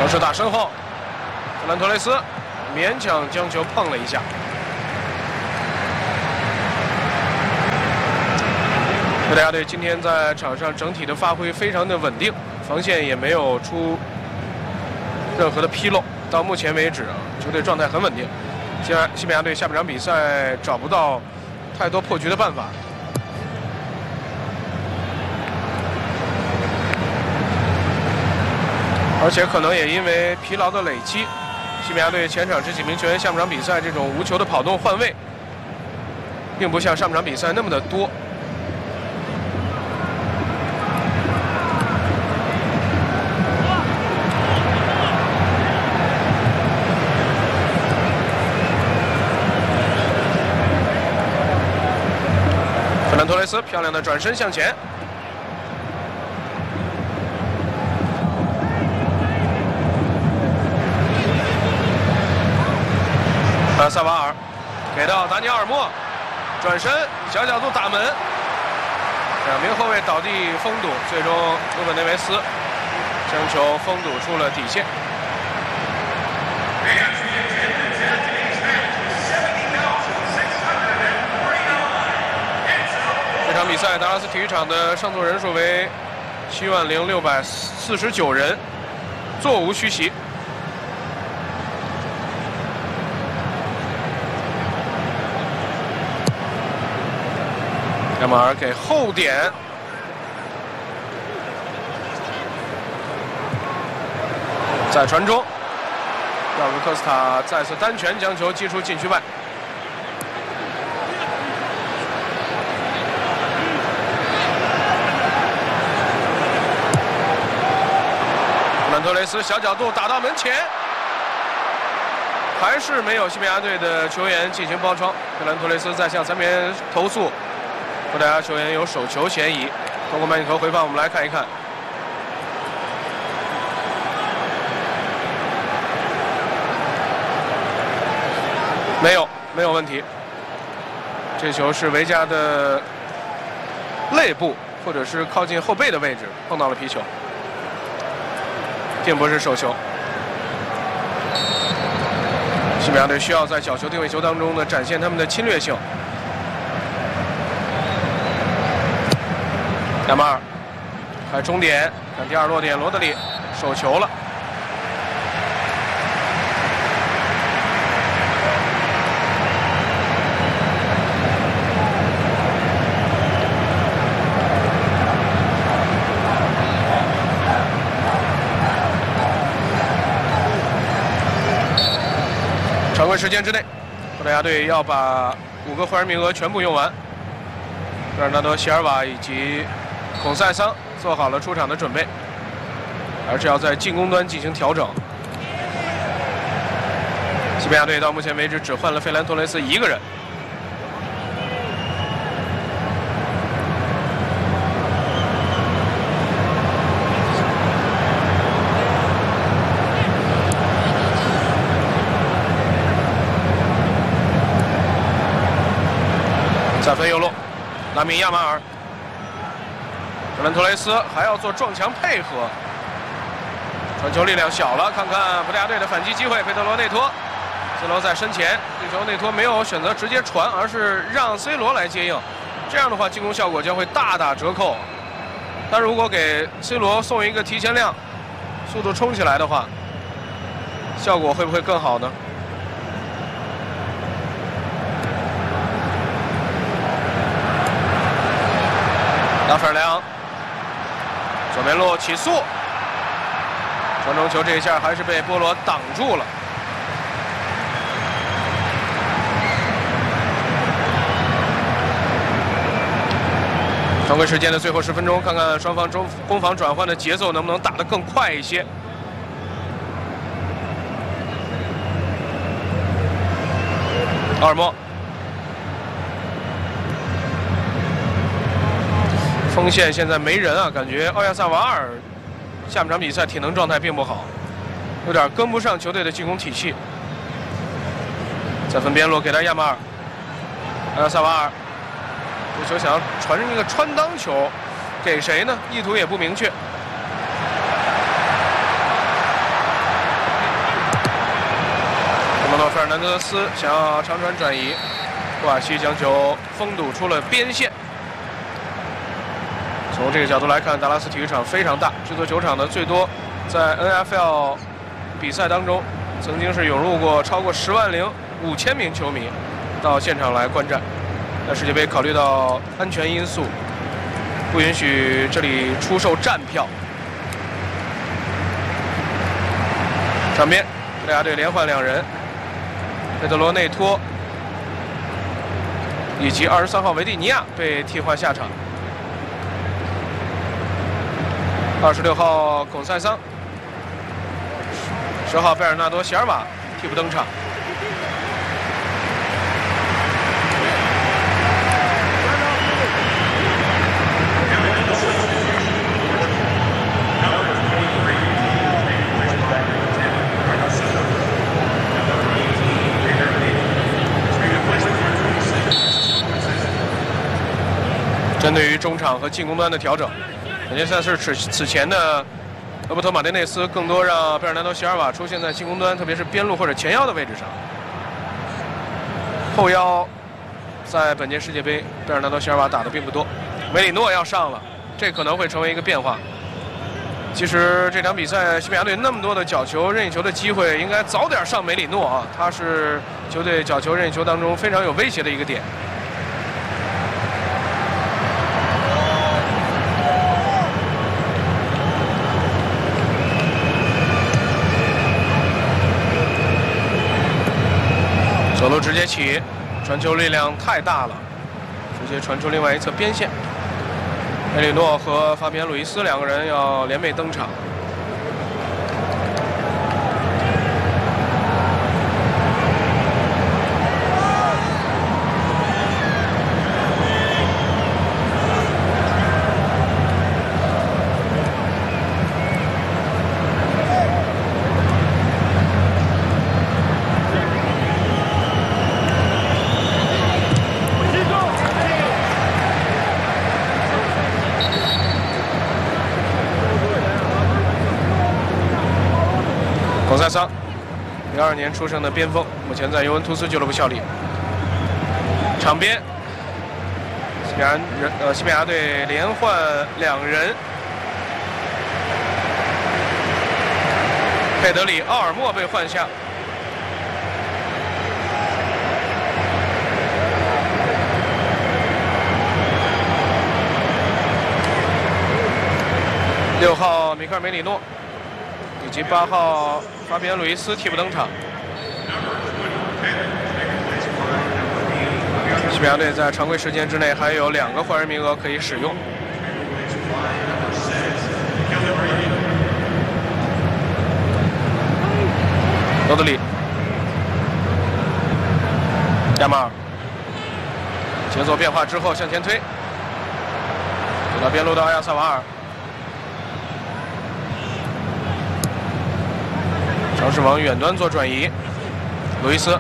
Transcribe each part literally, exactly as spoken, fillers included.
手打身后，弗兰托雷斯勉强将球碰了一下。葡萄牙队今天在场上整体的发挥非常的稳定，防线也没有出任何的纰漏。到目前为止啊，球队状态很稳定。西班西班牙队下半场比赛找不到太多破局的办法。而且可能也因为疲劳的累积，西班牙队前场这几名球员下半场比赛这种无球的跑动换位，并不像上半场比赛那么的多。弗兰托雷斯漂亮的转身向前。阿萨瓦尔给到达尼尔莫，转身小角度打门，两名后卫倒地封堵，最终鲁本内维斯将球封堵出了底线。这场比赛达拉斯体育场的上座人数为七万零六百四十九人，座无虚席。亚马尔给后点，在传中，道格科斯塔再次单拳将球击出禁区外。弗兰托雷斯小角度打到门前，还是没有西班牙队的球员进行包抄。弗兰托雷斯在向三边投诉。葡萄牙球员有手球嫌疑，通过慢镜头回放，我们来看一看。没有，没有问题。这球是维加的肋部，或者是靠近后背的位置碰到了皮球，并不是手球。西班牙队需要在角球定位球当中呢展现他们的侵略性。亚马尔看终点，看第二落点，罗德里手球了。常规时间之内，葡萄牙队要把五个换人名额全部用完。贝尔纳多·席尔瓦以及孔塞桑做好了出场的准备，而是要在进攻端进行调整。西班牙队到目前为止只换了费兰托雷斯一个人。三分右路，拉米亚马尔。弗兰托雷斯还要做撞墙配合，传球力量小了。看看葡萄牙队的反击机会，佩德罗内托 ，C 罗在身前，这球内托没有选择直接传，而是让 C 罗来接应，这样的话进攻效果将会大打折扣。但如果给 C 罗送一个提前量，速度冲起来的话，效果会不会更好呢？拉斐尔莱昂。左边路起速，传中球这一下还是被波罗挡住了。常规时间的最后十分钟，看看双方中攻防转换的节奏能不能打得更快一些。奥尔莫。锋线现在没人啊，感觉奥亚萨瓦尔下半场比赛体能状态并不好，有点跟不上球队的进攻体系。再分边路给到亚马尔，奥亚萨瓦尔这球想要传一个穿裆球，给谁呢？意图也不明确。 诺·费尔南德斯想要长传转移，布瓦西将球封堵出了边线。从这个角度来看，达拉斯体育场非常大，这座球场呢最多在 N F L 比赛当中，曾经是涌入过超过十万零五千名球迷到现场来观战。但世界杯考虑到安全因素，不允许这里出售站票。场边，葡萄牙队连换两人，佩德罗内托以及二十三号维蒂尼亚被替换下场。二十六号孔塞桑，十号贝尔纳多·席尔瓦替补登场。针对于中场和进攻端的调整，本届赛事此此前的罗伯托·马丁内斯更多让贝尔南多·席尔瓦出现在进攻端，特别是边路或者前腰的位置上。后腰在本届世界杯，贝尔南多·席尔瓦打的并不多。梅里诺要上了，这可能会成为一个变化。其实这场比赛，西班牙队那么多的角球、任意球的机会，应该早点上梅里诺啊，他是球队角球、任意球当中非常有威胁的一个点。左路直接起，传球力量太大了，直接传出另外一侧边线。梅里诺和法比安·鲁伊斯两个人要联袂登场。孔塞桑，零二年出生的边锋，目前在尤文图斯俱乐部效力。场边，西班牙人呃西班牙队连换两人，佩德里、奥尔莫被换下。六号米克尔·梅里诺以及八号法比安·鲁伊斯替补登场。西班牙队在常规时间之内还有两个换人名额可以使用。罗德里、亚马尔，节奏变化之后向前推，给到边路的阿亚萨瓦尔。尝试往远端做转移，路易斯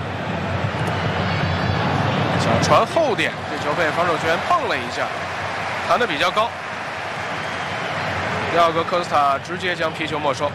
想传后点，这球被防守球员碰了一下，弹得比较高。第二个科斯塔直接将皮球没收。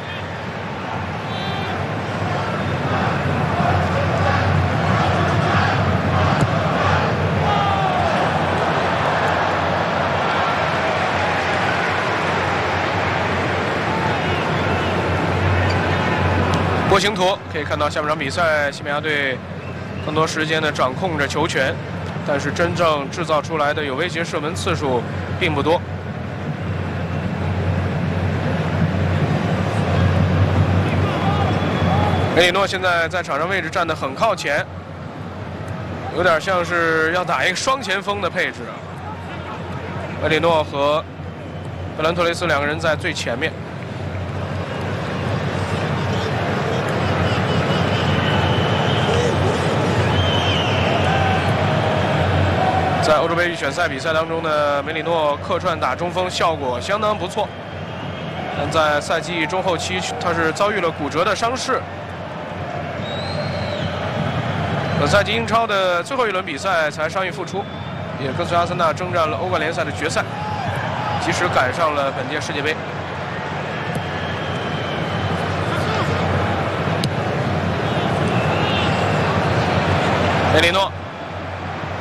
波形图可以看到，下半场比赛西班牙队更多时间的掌控着球权，但是真正制造出来的有威胁射门次数并不多。梅里诺现在在场上位置站得很靠前，有点像是要打一个双前锋的配置。梅里诺和弗兰托雷斯两个人在最前面。在欧洲杯预选赛比赛当中呢，梅里诺客串打中锋效果相当不错，但在赛季中后期他是遭遇了骨折的伤势。本赛季英超的最后一轮比赛才伤愈复出，也跟随阿森纳征战了欧冠联赛的决赛，及时赶上了本届世界杯。 梅里诺